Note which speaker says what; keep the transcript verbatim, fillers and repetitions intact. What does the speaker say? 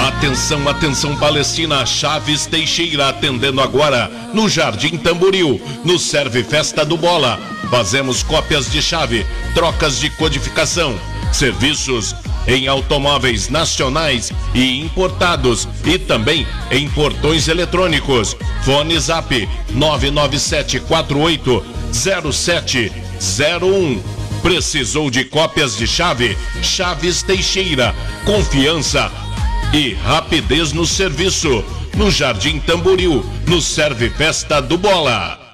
Speaker 1: Atenção, atenção Palestina, Chaves Teixeira atendendo agora no Jardim Tamboril, no Serve Festa do Bola. Fazemos cópias de chave, trocas de codificação, serviços em automóveis nacionais e importados e também em portões eletrônicos. Fone Zap nove nove sete quatro oito zero sete zero um. Precisou de cópias de chave? Chaves Teixeira, confiança e rapidez no serviço. No Jardim Tamboril, no Serve Festa do Bola.